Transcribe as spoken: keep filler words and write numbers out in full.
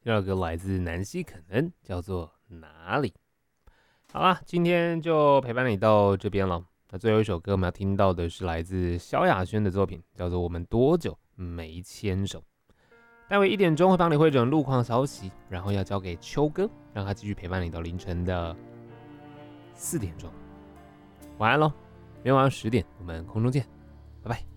第二个来自南希可能，叫做哪里。好啦，今天就陪伴你到这边了。那最后一首歌我们要听到的是来自萧亚轩的作品，叫做《我们多久没牵手》。待会一点钟会帮你汇整路况消息，然后要交给秋哥，让他继续陪伴你到凌晨的四点钟。晚安喽，明天晚上十点我们空中见，拜拜。